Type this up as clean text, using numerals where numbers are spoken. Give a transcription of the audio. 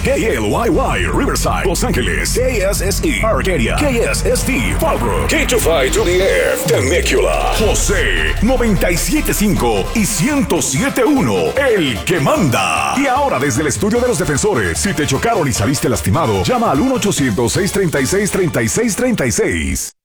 KLYY, Riverside, Los Ángeles, KSSE, Arcadia, KSST, Fallbrook, K25-2DF, Temecula, José, 97.5 y 107.1, el que manda. Y ahora desde el estudio de los defensores, si te chocaron y saliste lastimado, llama al 1-800-636-3636.